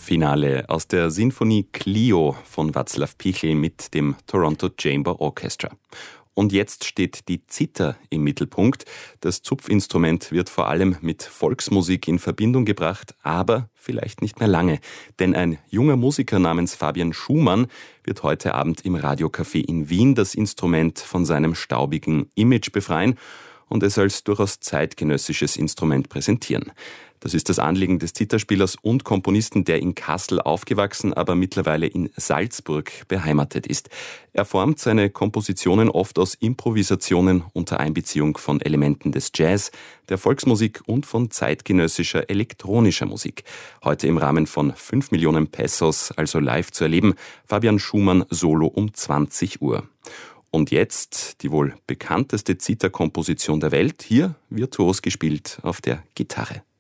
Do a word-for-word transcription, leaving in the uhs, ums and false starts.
Finale aus der Sinfonie Clio von Václav Pichl mit dem Toronto Chamber Orchestra. Und jetzt steht die Zither im Mittelpunkt. Das Zupfinstrument wird vor allem mit Volksmusik in Verbindung gebracht, aber vielleicht nicht mehr lange. Denn ein junger Musiker namens Fabian Schumann wird heute Abend im Radiocafé in Wien das Instrument von seinem staubigen Image befreien und es als durchaus zeitgenössisches Instrument präsentieren. Das ist das Anliegen des Zitherspielers und Komponisten, der in Kassel aufgewachsen, aber mittlerweile in Salzburg beheimatet ist. Er formt seine Kompositionen oft aus Improvisationen unter Einbeziehung von Elementen des Jazz, der Volksmusik und von zeitgenössischer elektronischer Musik. Heute im Rahmen von fünf Millionen Pesos, also live zu erleben, Fabian Schumann Solo um zwanzig Uhr. Und jetzt die wohl bekannteste Zitherkomposition der Welt, hier virtuos gespielt auf der Gitarre.